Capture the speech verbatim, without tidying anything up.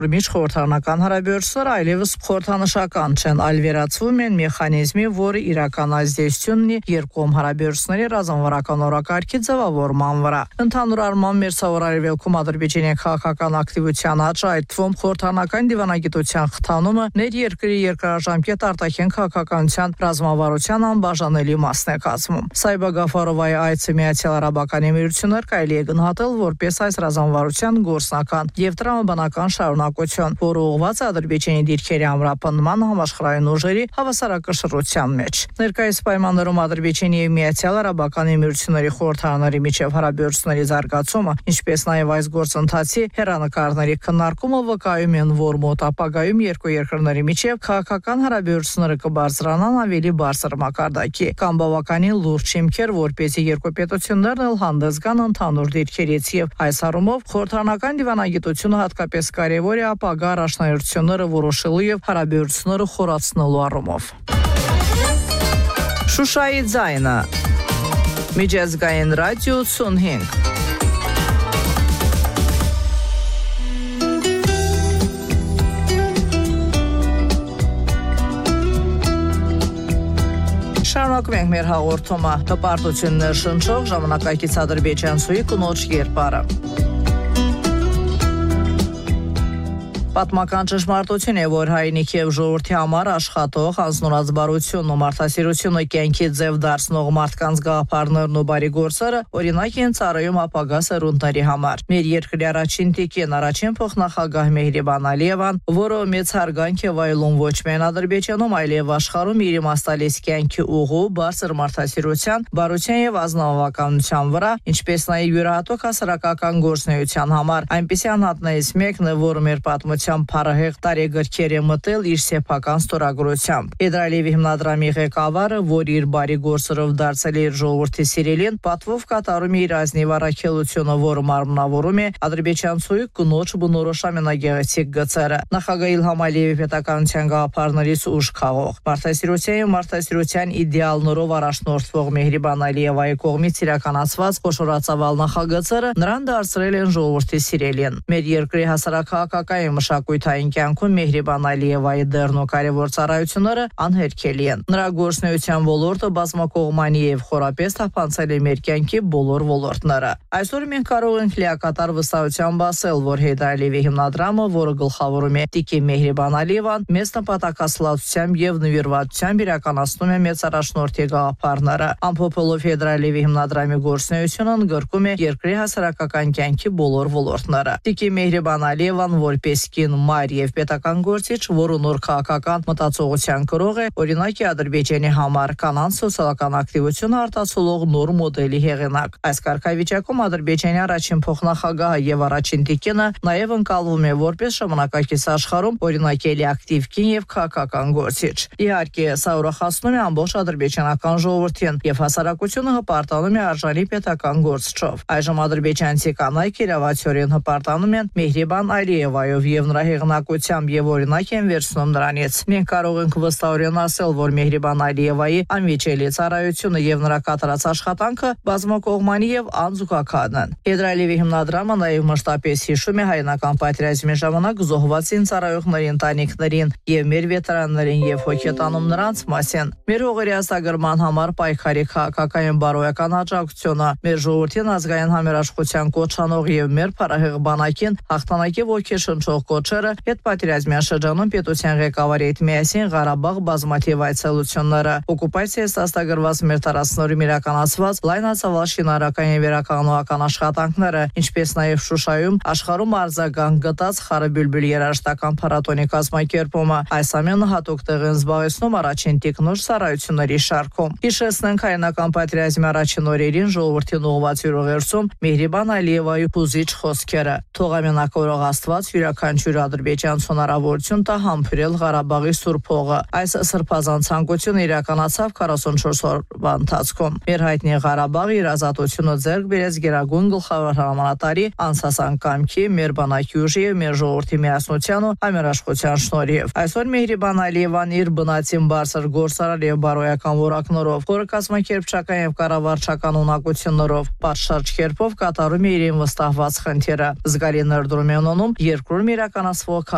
Ուրմիջ խորհրդարանական հարաբերությունները այլևս խորհրդանշական չեն, այլ վերածվում են մեխանիզմի, որը իրական ազդեցություն ունի երկկողմ հարաբերությունների ռազմավարական օրակարգի ձևավորման վրա։ Ընդհանուր առմամբ Մերձավոր Արևելքում Ադրբեջանի քաղաքական ակտիվության աճը, այդ թվում խորհրդարանական դիվանագիտության խթանումը ներերկրի երկարաժամկետ արտաքին քաղաքականության ռազմավարության անբաժանելի մասն է կազմում։ Սայբա Գաֆարովայի այցը Միացյալ Արաբական Էմիրություններ կարելի է գնահատել որպես այս ռազմավարության գործնական եւ տրամաբանական շարունակություն, որը ուղղված է Ադրբեջանի դիրքերի ամրապնդման համաշխարհային ուժերի հավասարակշռության մեջ։ Ներկայիս պայմաններում Ադրբեջանի եւ Միացյալ Արաբական Էմիրությունների խորհրդարանների միջև հարաբերությունների զարգացումը, ինչպես նաեւ այս գործընթացի հերանեկարների քննարկումը վկայում են, որ մոտ ապագայում երկու երկրների միջև քաղաքական հարաբերությունները կբարձրանան ավելի բարձր մակարդակի կամ բավականին լուրջ հիմքեր, որպեսզի երկու պետություններն էլ հանդես գան ընդհանուր դիրքերից եւ այս առումով խորհրդարանական դիվանագիտությունը հատկապես կարեւոր է ապագա առաջնահերթությունները որոշելու եւ հարաբերությունները խորացնելու առումով։ Շուշայի ձայնը Միջազգային ռադիո ութսունհինգ Շարունակում ենք մեր հաղորդումը։ Հպարտություններ շնչող ժամանակակից ադրբեջանցուի կնոջ կերպարը։ Պատմական ճշմարտություն է, որ հայրենիքի եւ ժողովրդի համար աշխատող անznորած բարությունն ու մարդասիրությունը կյանքի ձև դարձնող մարդկանց գաղափարներն ու բարի գործերը օրինակ են ծառայում ապագա սերունդների համար։ Մեր երկրի առաջին տիկին, առաջին փոխնախագահ Մեհրիբան Ալիևան, որը մեծ հարգանք է վայելում ոչ միայն Ադրբեջանում, այլև աշխարհում իր իմաստալից կյանքի ուղու, բարձր մարդասիրության, բարության եւ ազնվականության վրա, ինչպես նաեւ յուրահատուկ հասարակական գործունեության համար, այնպիսի անհատներից մեկն է, որը մեր պատմության փառահեղ տարեգրքեր է մտել իր սեփական ստորագրությամբ։ Էդրալիևի հիմնադրամի ղեկավարը, որ իր բարի գործերով դարձել է իր ժողովրդի սիրելին, պատվով կատարում է իր ազնիվ առաքելությունը, որը մարմնավորում է ադրբեջանցուի կնոջ բնորոշ ամենագեղեցիկ գծերը։ Նախագահ Իլհամ Ալիևի պետականության գաղափարներից ուժ քաղող, մարդասիրության եւ մարդասիրության իդեալներով առաջնորդվող Մեհրիբան Ալիևայի կողմից իրականացված խոշորացավալ նախագծերը նրան դարձրել են ժողովրդի սիրելին։ Մեր երկրի հասարակական մշակութային կյանքում Մեհրիբան Ալիևայի դերն ու կարևոր ծառայությունները անհերքելի են։ Նրա գործունեության ոլորտը բազմակողմանի եւ խորապես թափանցել է մեր կյանքի բոլոր ոլորտները։ Այսօր մենք կարող ենք լիակատար վստահությամբ ասել, որ Հեյդար Ալիևի հիմնադրամը, որը գլխավորում է Տիկին Մեհրիբան Ալիևան, մեծ նպատակասլացությամբ եւ նվիրվածությամբ իրականացնում է մեծ առաջնորդի գաղափարները։ Ամփոփելով Հեյդար Ալիևի հիմնադրամի գործունեությունը ընդգրկում է երկրի հասարակական կյանքի բոլոր ոլորտները։ Տիկին Մեհրիբան Ալիևան որպես կին, մայր եւ պետական գործիչ, որը նոր քաղաքական մտածողության կրող է, օրինակ է Ադրբեջանի համար կանանց սոցիալական ակտիվությունը արտացոլող նոր մոդելի հեղինակ։ Այս կարգավիճակում Ադրբեջանի առաջին փոխնախագահը եւ առաջին տիկինը նաեւ ընկալվում է որպես ժամանակակից աշխարհում օրինակելի ակտիվ կին եւ քաղաքական գործիչ։ Իհարկե, սա ուրախացնում է ամբողջ ադրբեջանական ժողովրդին եւ հասարակությունը հպարտանում է արժանի պետական գործչով։ Այժմ ադրբեջանցի կանայք իրավացիորեն հպարտանում են Մեհրիբան Ալիևայով եւ նրա հեղինակությամբ եւ օրինակ են վերցնում նրանից։ Մենք կարող ենք վստահորեն ասել, որ Մեհրիբան Ալիևայի անվիճելի ծառայությունը եւ նրա կատարած աշխատանքը բազմակողմանի եւ անզուգական են։ Հեյդար Ալիևի հիմնադրամը նաեւ մշտապես հիշում է հայնական պատերազմի ժամանակ զոհվածին ծառայողների ընտանիքներին եւ մեր վետերաններին եւ հոգետանում նրանց մասին։ Մեր հողերի ազատագրման համար պայքարի քաղաքական բարոյական աջակցությունը, մեր ժողովրդին ազգային համերաշխության կոչանող եւ մեր փառահեղ բանակին հաղթանակի ոգեշնչող կոչերը հետպատերազմյան շրջանում պետության ղեկավարի հետ միասին Ղարաբաղ բազմաթիվ այցելությունները, օկուպացիայից ազատագրված մեր տարածքներում իրականացված լայնածավալ շինարարական եւ վերականգնողական աշխատանքները, ինչպես նաեւ Շուշայում աշխարհում արձագանք գտած Խարը Բյուլբյուլ երաժշտական փառատոնի կազմակերպումը, այս ամենը հատուկ տեղ են զբաղեցնում առաջին տիկնոջ ծառայությունների շարքում։ Հիշեցնենք հայնական պատերազմի առաջին օրերին ժողովրդին ուղղված յուրողերցում Մեհրիբան Ալիևայի հուզիչ խոսքերը։ Թող ամենակարող Աստված յուրաքանչյուր ադրբեջանցու հնարավորություն տա համբուրել Ղարաբաղի սուրբ հողը։ Այս սրբազան ցանկությունը իրականացավ քառասունչորս օրվա ընթացքում։ Մեր հայտնի Ղարաբաղը իր ազատությունը ձեռք բերեց գերագույն գլխավոր հրամանատարի անսասան կամքի, մեր բանակի ուժի եւ մեր ժողովրդի միասնության ու համերաշխության շնորհիվ։ Այսօր Մեհրիբան Ալիևան իր բնածին բարձր գործարար եւ բարոյական որակներով, որը կազմակերպչական եւ կառավարչական ունակություններով պատշաճ կերպով կատարում է իրեն վստահված խնդիրը։ Զգալի ներդրում է ունենում երկրում իրականացվող